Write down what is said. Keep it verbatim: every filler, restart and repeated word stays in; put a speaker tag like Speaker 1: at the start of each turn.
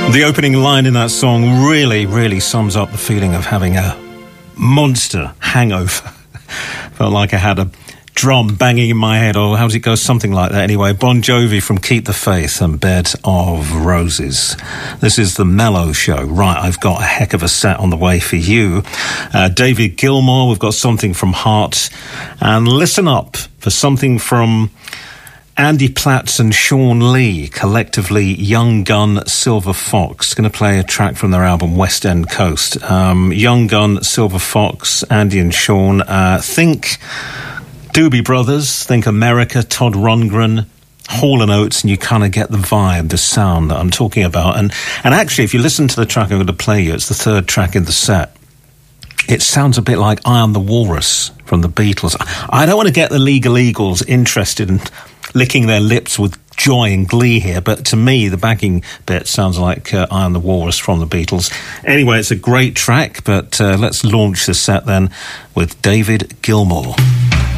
Speaker 1: The opening line in that song really, really sums up the feeling of having a monster hangover. Felt like I had a drum banging in my head, or how does it go? Something like that. Anyway, Bon Jovi from Keep the Faith and Bed of Roses. This is the Mellow Show. Right, I've got a heck of a set on the way for you. Uh, David Gilmour, we've got something from Heart. And listen up for something from Andy Platts and Sean Lee, collectively Young Gun, Silver Fox. Going to play a track from their album West End Coast. Um, Young Gun, Silver Fox, Andy and Sean. Uh, think Doobie Brothers, think America, Todd Rundgren, Hall and Oates, and you kind of get the vibe, the sound that I'm talking about. And, and actually, if you listen to the track I'm going to play you, it's the third track in the set. It sounds a bit like I Am the Walrus from the Beatles. I don't want to get the Legal Eagles interested in licking their lips with joy and glee here, but to me, the backing bit sounds like uh, I Am the Walrus from the Beatles. Anyway, it's a great track, but uh, let's launch the set then with David Gilmour.